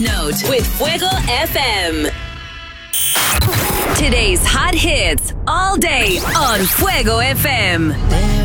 Note with Fuego FM. Today's hot hits all day on Fuego FM.